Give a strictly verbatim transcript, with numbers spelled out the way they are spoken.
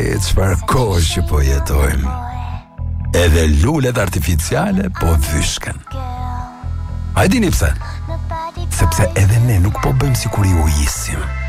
E çfarë kohë që po jetojmë. Edhe lulet artificiale po vyshken. A e dini pse? Sepse edhe ne nuk po bëjmë sikur i ujissim.